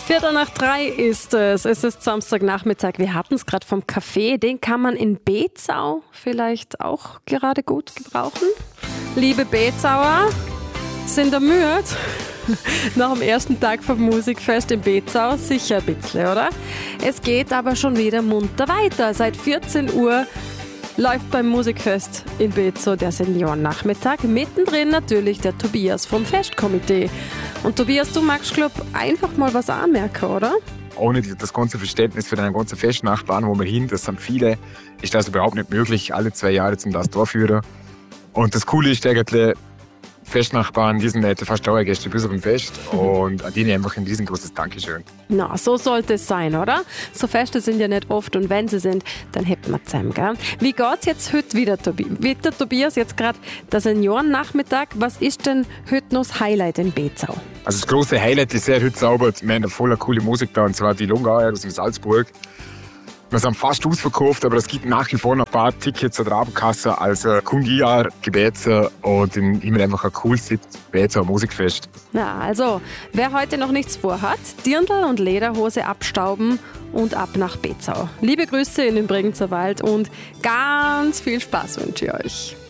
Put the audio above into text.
2:45 ist es. Es ist Samstagnachmittag. Wir hatten es gerade vom Kaffee. Den kann man in Bezau vielleicht auch gerade gut gebrauchen. Liebe Bezauer, sind ihr müde? Nach dem ersten Tag vom Musikfest in Bezau sicher ein bisschen, oder? Es geht aber schon wieder munter weiter. Seit 14 Uhr läuft beim Musikfest in Bezau der Seniorennachmittag. Mittendrin natürlich der Tobias vom Festkomitee. Und Tobias, du magst, glaub, einfach mal was anmerken, oder? Ohne das ganze Verständnis für deinen ganzen Festnachbarn, wo wir hin, das sind viele, ist das überhaupt nicht möglich, alle 2 Jahre zum das durchführen. Und das Coole ist eigentlich, Festnachbarn, die sind fast Dauergäste bis auf dem Fest und an denen einfach ein riesengroßes Dankeschön. Na, so sollte es sein, oder? So Feste sind ja nicht oft und wenn sie sind, dann hätten wir zusammen, gell? Wie geht's jetzt heute wieder, Tobias? Jetzt gerade der Seniorennachmittag. Was ist denn heute noch das Highlight in Bezau? Also das große Highlight ist sehr heute sauber. Wir haben eine voller coole Musik da, und zwar die Lungauer aus dem Salzburg. Wir sind fast ausverkauft, aber es gibt nach wie vor noch ein paar Tickets an der Abendkasse. Also kommt ihr, gebet's und immer einfach ein cooles Bezauer Musikfest. Na, also, wer heute noch nichts vorhat, Dirndl und Lederhose abstauben und ab nach Bezau. Liebe Grüße in den Bregenzer Wald und ganz viel Spaß wünsche ich euch.